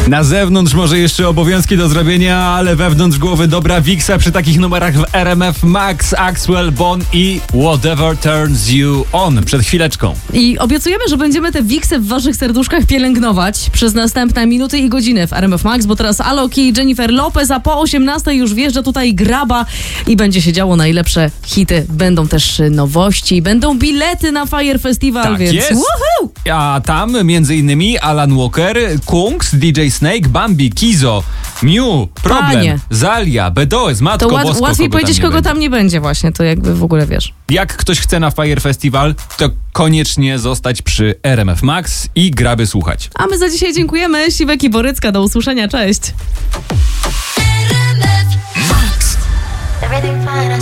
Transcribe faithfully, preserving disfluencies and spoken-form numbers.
Na zewnątrz może jeszcze obowiązki do zrobienia, ale wewnątrz głowy dobra Wixa przy takich numerach w R M F Max, Axwell, Bon i Whatever Turns You On przed chwileczką. I obiecujemy, że będziemy te Wixy w waszych serduszkach pielęgnować przez następne minuty i godziny w R M F Max, bo teraz Alok i Jennifer Lopez, a po osiemnastej już wjeżdża tutaj Graba i będzie się działo najlepsze hity. Będą też nowości, będą bilety na Fire Festival, Tak więc jest. woohoo! A tam między innymi Alan Walker, Kungs, D J Snake, Bambi, Kizo, Mew, Problem, Panie. Zalia, B D O S, Matko To łat, Bosko. łatwiej kogo powiedzieć, tam nie kogo będzie. tam nie będzie właśnie, to jakby w ogóle wiesz. Jak ktoś chce na Fire Festival, to koniecznie zostać przy R M F Max i Graby słuchać. A my za dzisiaj dziękujemy. Siwek i Borycka, do usłyszenia, cześć. Everything fine.